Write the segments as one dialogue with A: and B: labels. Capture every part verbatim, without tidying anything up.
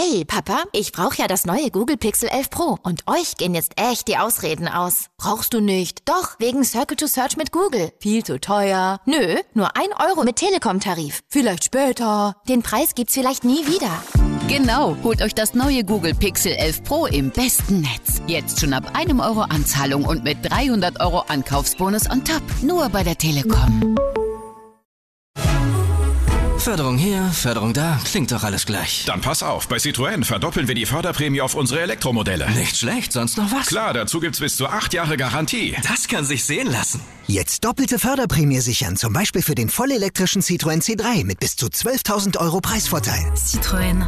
A: Hey, Papa, ich brauche ja das neue Google Pixel elf Pro und euch gehen jetzt echt die Ausreden aus. Brauchst du nicht? Doch, wegen Circle to Search mit Google. Viel zu teuer. Nö, nur ein Euro mit Telekom-Tarif. Vielleicht später. Den Preis gibt's vielleicht nie wieder.
B: Genau, holt euch das neue Google Pixel elf Pro im besten Netz. Jetzt schon ab einem Euro Anzahlung und mit dreihundert Euro Ankaufsbonus on top. Nur bei der Telekom.
C: Förderung hier, Förderung da, klingt doch alles gleich.
D: Dann pass auf, bei Citroën verdoppeln wir die Förderprämie auf unsere Elektromodelle.
C: Nicht schlecht, sonst noch was?
D: Klar, dazu gibt's bis zu acht Jahre Garantie.
C: Das kann sich sehen lassen.
E: Jetzt doppelte Förderprämie sichern, zum Beispiel für den vollelektrischen Citroën C drei mit bis zu zwölftausend Euro Preisvorteil.
F: Citroën.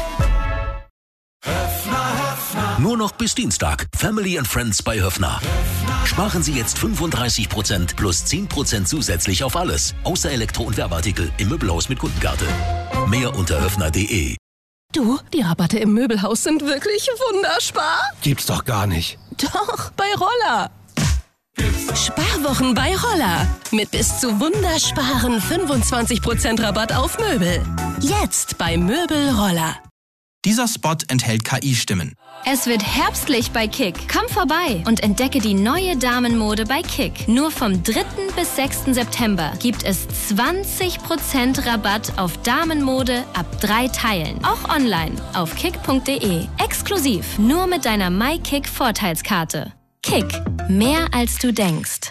G: Nur noch bis Dienstag. Family and Friends bei Höffner. Sparen Sie jetzt fünfunddreißig Prozent plus zehn Prozent zusätzlich auf alles. Außer Elektro- und Werbeartikel im Möbelhaus mit Kundenkarte. Mehr unter höffner punkt de.
F: Du, die Rabatte im Möbelhaus sind wirklich wunderspar.
C: Gibt's doch gar nicht.
F: Doch, bei Roller. Sparwochen bei Roller. Mit bis zu wundersparen fünfundzwanzig Prozent Rabatt auf Möbel. Jetzt bei Möbel Roller.
H: Dieser Spot enthält K I-Stimmen.
I: Es wird herbstlich bei Kick. Komm vorbei und entdecke die neue Damenmode bei Kick. Nur vom dritten bis sechsten September gibt es zwanzig Prozent Rabatt auf Damenmode ab drei Teilen. Auch online auf kick punkt de. Exklusiv nur mit deiner MyKick Vorteilskarte. Kick. Mehr als du denkst.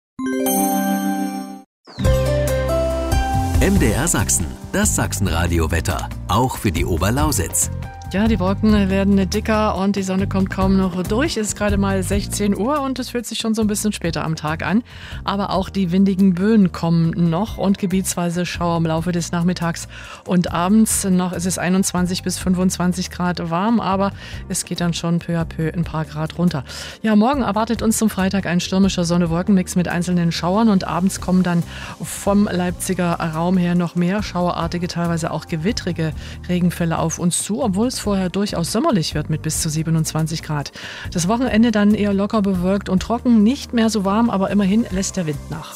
G: M D R Sachsen. Das Sachsenradio-Wetter. Auch für die Oberlausitz.
J: Ja, die Wolken werden dicker und die Sonne kommt kaum noch durch. Es ist gerade mal sechzehn Uhr und es fühlt sich schon so ein bisschen später am Tag an. Aber auch die windigen Böen kommen noch und gebietsweise Schauer im Laufe des Nachmittags und abends. Noch ist es einundzwanzig bis fünfundzwanzig Grad warm, aber es geht dann schon peu à peu ein paar Grad runter. Ja, morgen erwartet uns zum Freitag ein stürmischer Sonne-Wolken-Mix mit einzelnen Schauern und abends kommen dann vom Leipziger Raum her noch mehr schauerartige, teilweise auch gewittrige Regenfälle auf uns zu, obwohl es vorher durchaus sommerlich wird mit bis zu siebenundzwanzig Grad. Das Wochenende dann eher locker bewölkt und trocken, nicht mehr so warm, aber immerhin lässt der Wind nach.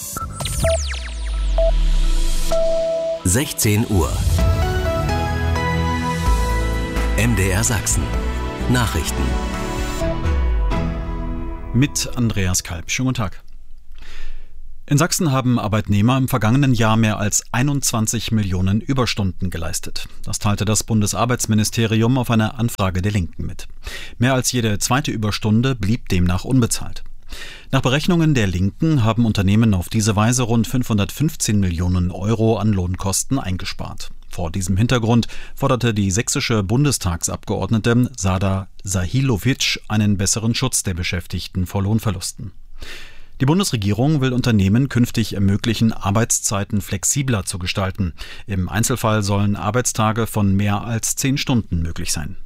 G: sechzehn Uhr. M D R Sachsen. Nachrichten.
K: Mit Andreas Kalb. Schönen guten Tag. In Sachsen haben Arbeitnehmer im vergangenen Jahr mehr als einundzwanzig Millionen Überstunden geleistet. Das teilte das Bundesarbeitsministerium auf einer Anfrage der Linken mit. Mehr als jede zweite Überstunde blieb demnach unbezahlt. Nach Berechnungen der Linken haben Unternehmen auf diese Weise rund fünfhundertfünfzehn Millionen Euro an Lohnkosten eingespart. Vor diesem Hintergrund forderte die sächsische Bundestagsabgeordnete Sada Sahilovic einen besseren Schutz der Beschäftigten vor Lohnverlusten. Die Bundesregierung will Unternehmen künftig ermöglichen, Arbeitszeiten flexibler zu gestalten. Im Einzelfall sollen Arbeitstage von mehr als zehn Stunden möglich sein.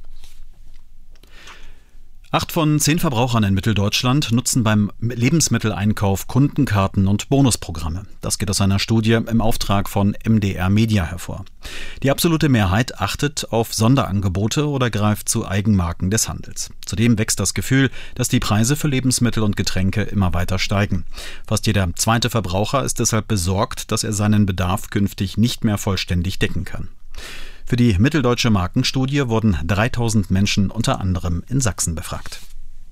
K: Acht von zehn Verbrauchern in Mitteldeutschland nutzen beim Lebensmitteleinkauf Kundenkarten und Bonusprogramme. Das geht aus einer Studie im Auftrag von M D R Media hervor. Die absolute Mehrheit achtet auf Sonderangebote oder greift zu Eigenmarken des Handels. Zudem wächst das Gefühl, dass die Preise für Lebensmittel und Getränke immer weiter steigen. Fast jeder zweite Verbraucher ist deshalb besorgt, dass er seinen Bedarf künftig nicht mehr vollständig decken kann. Für die mitteldeutsche Markenstudie wurden dreitausend Menschen unter anderem in Sachsen befragt.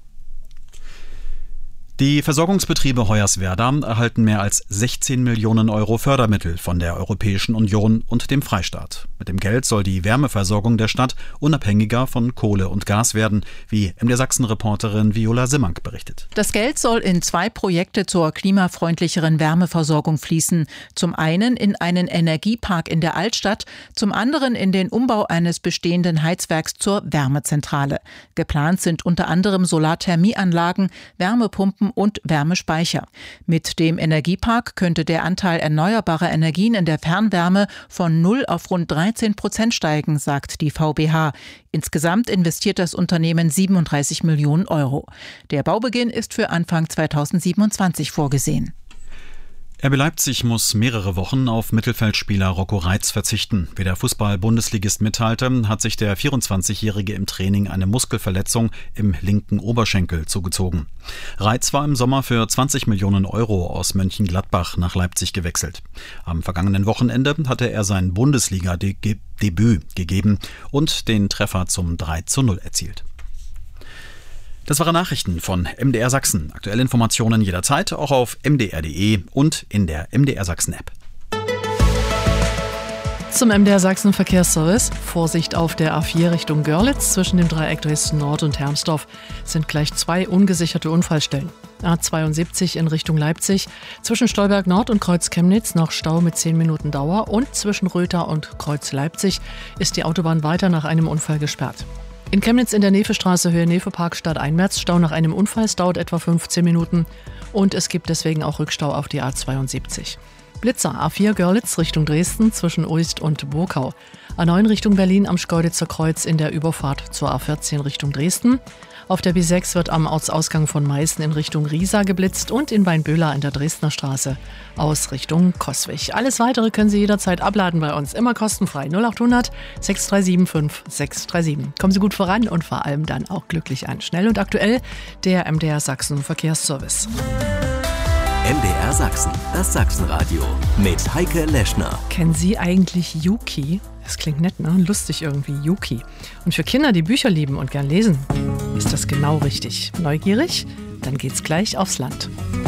K: Die Versorgungsbetriebe Hoyerswerda erhalten mehr als sechzehn Millionen Euro Fördermittel von der Europäischen Union und dem Freistaat. Mit dem Geld soll die Wärmeversorgung der Stadt unabhängiger von Kohle und Gas werden, wie M D R Sachsen-Reporterin Viola Simmank berichtet.
L: Das Geld soll in zwei Projekte zur klimafreundlicheren Wärmeversorgung fließen. Zum einen in einen Energiepark in der Altstadt, zum anderen in den Umbau eines bestehenden Heizwerks zur Wärmezentrale. Geplant sind unter anderem Solarthermieanlagen, Wärmepumpen und Wärmespeicher. Mit dem Energiepark könnte der Anteil erneuerbarer Energien in der Fernwärme von null auf rund dreizehn Prozent steigen, sagt die V B H. Insgesamt investiert das Unternehmen siebenunddreißig Millionen Euro. Der Baubeginn ist für Anfang zweitausendsiebenundzwanzig vorgesehen.
K: R B Leipzig muss mehrere Wochen auf Mittelfeldspieler Rocco Reitz verzichten. Wie der Fußball-Bundesligist mitteilte, hat sich der vierundzwanzigjährige im Training eine Muskelverletzung im linken Oberschenkel zugezogen. Reitz war im Sommer für zwanzig Millionen Euro aus Mönchengladbach nach Leipzig gewechselt. Am vergangenen Wochenende hatte er sein Bundesliga-Debüt gegeben und den Treffer zum drei zu null erzielt. Das waren Nachrichten von M D R Sachsen. Aktuelle Informationen jederzeit auch auf m d r punkt d e und in der M D R Sachsen App.
J: Zum M D R Sachsen Verkehrsservice. Vorsicht auf der A vier Richtung Görlitz. Zwischen dem Dreieck Dresden Nord und Hermsdorf sind gleich zwei ungesicherte Unfallstellen. A zweiundsiebzig in Richtung Leipzig. Zwischen Stolberg Nord und Kreuz Chemnitz noch Stau mit zehn Minuten Dauer. Und zwischen Röther und Kreuz Leipzig ist die Autobahn weiter nach einem Unfall gesperrt. In Chemnitz in der Nefestraße Höhe Nefepark stadteinwärts Stau nach einem Unfall. Es dauert etwa fünfzehn Minuten und es gibt deswegen auch Rückstau auf die A zweiundsiebzig. Blitzer A vier Görlitz Richtung Dresden zwischen Uist und Burkau. A neun Richtung Berlin am Schkeuditzer Kreuz in der Überfahrt zur A vierzehn Richtung Dresden. Auf der B sechs wird am Ortsausgang von Meißen in Richtung Riesa geblitzt und in Weinböhler in der Dresdner Straße aus Richtung Coswig. Alles Weitere können Sie jederzeit abladen bei uns, immer kostenfrei. null acht hundert sechs drei sieben fünf sechs drei sieben. Kommen Sie gut voran und vor allem dann auch glücklich an. Schnell und aktuell der M D R Sachsen Verkehrsservice.
M: M D R Sachsen, das Sachsenradio mit Heike Leschner.
J: Kennen Sie eigentlich Yuki? Das klingt nett, ne? Lustig irgendwie, Yuki. Und für Kinder, die Bücher lieben und gern lesen, ist das genau richtig. Neugierig? Dann geht's gleich aufs Land.